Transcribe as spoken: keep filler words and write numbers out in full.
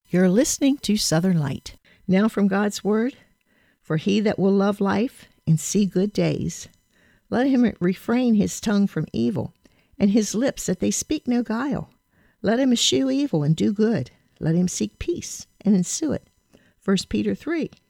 You're listening to Southern Light. Now from God's Word, for he that will love life and see good days, let him refrain his tongue from evil, and his lips that they speak no guile. Let him eschew evil and do good. Let him seek peace and ensue it. First Peter three,